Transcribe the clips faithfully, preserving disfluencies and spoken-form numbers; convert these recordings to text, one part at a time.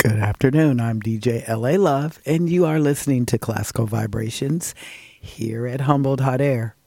Good afternoon. I'm D J L A Love, and you are listening to Classical Vibrations here at Humboldt Hot Air.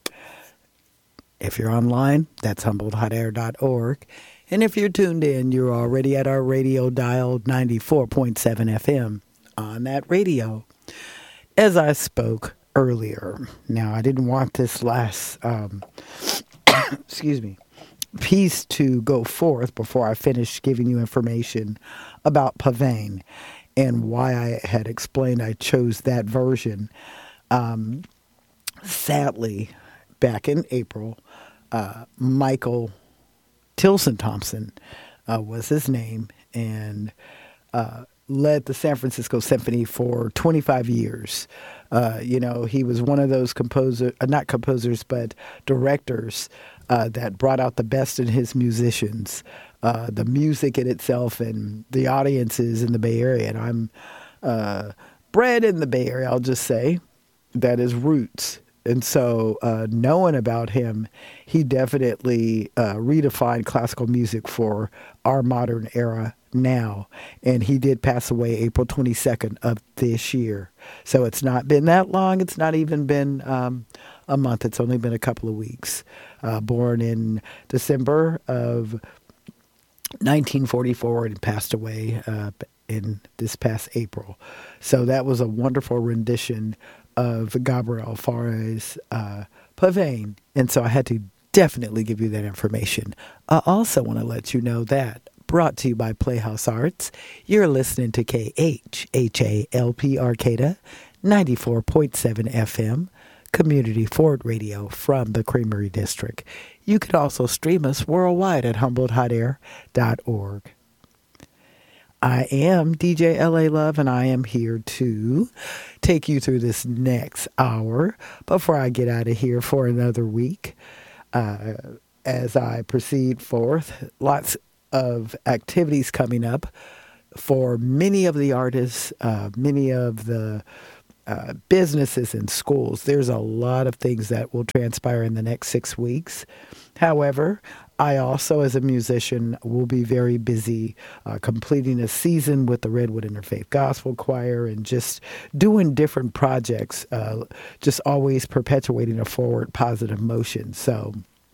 If you're online, that's humboldt hot air dot org. And if you're tuned in, you're already at our radio dial ninety-four point seven F M on that radio. As I spoke earlier, now I didn't want this last, um, excuse me, piece to go forth before I finish giving you information about Pavane and why I had explained I chose that version. Um, sadly, back in April, uh, Michael Tilson Thompson uh, was his name, and uh, led the San Francisco Symphony for twenty-five years. Uh, you know, he was one of those composer, uh, not composers, but directors uh, that brought out the best in his musicians, uh, the music in itself, and the audiences in the Bay Area. And I'm uh, bred in the Bay Area, I'll just say. That is roots. And so uh, knowing about him, he definitely uh, redefined classical music for our modern era now. And he did pass away April twenty-second of this year. So it's not been that long. It's not even been um, a month. It's only been a couple of weeks. Uh, born in December of nineteen forty-four and passed away uh, in this past April. So that was a wonderful rendition of Gabriel Fauré uh, Pavane. And so I had to definitely give you that information. I also want to let you know that, brought to you by Playhouse Arts, you're listening to K H H A L P Arcata, ninety-four point seven F M, Community Forward Radio from the Creamery District. You can also stream us worldwide at humboldt hot air dot org. I am D J L A Love, and I am here to take you through this next hour before I get out of here for another week. Uh, as I proceed forth, lots of activities coming up for many of the artists, uh, many of the uh, businesses and schools. There's a lot of things that will transpire in the next six weeks. However, I also, as a musician, will be very busy uh, completing a season with the Redwood Interfaith Gospel Choir and just doing different projects, uh, just always perpetuating a forward positive motion. So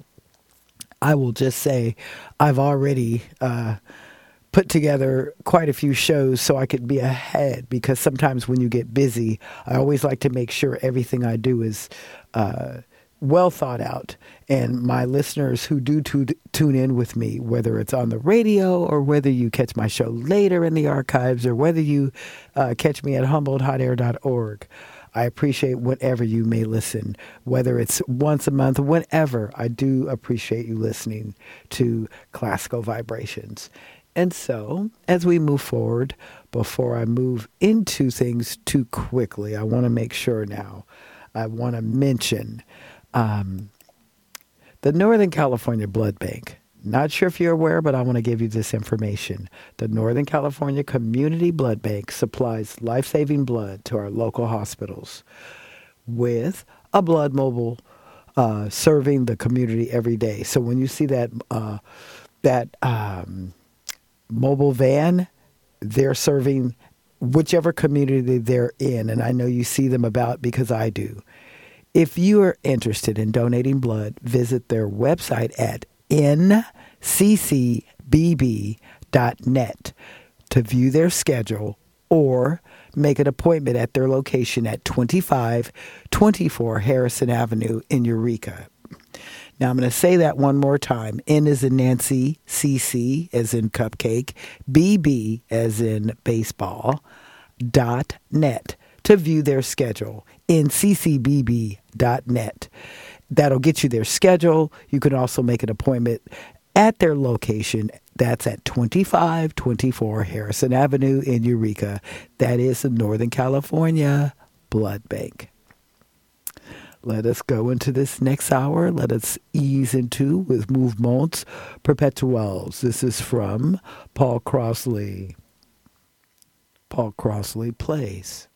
I will just say I've already uh, put together quite a few shows so I could be ahead, because sometimes when you get busy, I always like to make sure everything I do is uh, well thought out. And my listeners who do tu- tune in with me, whether it's on the radio or whether you catch my show later in the archives or whether you uh, catch me at humboldt hot air dot org, I appreciate whenever you may listen, whether it's once a month, whenever. I do appreciate you listening to Classical Vibrations. And so, as we move forward, before I move into things too quickly, I want to make sure now, I want to mention um, the Northern California Blood Bank. Not sure if you're aware, but I want to give you this information. The Northern California Community Blood Bank supplies life-saving blood to our local hospitals with a blood mobile uh, serving the community every day. So when you see that uh, that um, mobile van, they're serving whichever community they're in, and I know you see them about because I do. If you are interested in donating blood, visit their website at N C C B B dot net to view their schedule or make an appointment at their location at twenty-five twenty-four Harrison Avenue in Eureka. Now, I'm going to say that one more time. N as in Nancy, C C as in cupcake, B B as in baseball, dot net to view their schedule. N C C B B dot net. That'll get you their schedule. You can also make an appointment at their location. That's at twenty-five twenty-four Harrison Avenue in Eureka. That is the Northern California Blood Bank. Let us go into this next hour. Let us ease into with Mouvements Perpetuels. This is from Paul Crossley. Paul Crossley plays.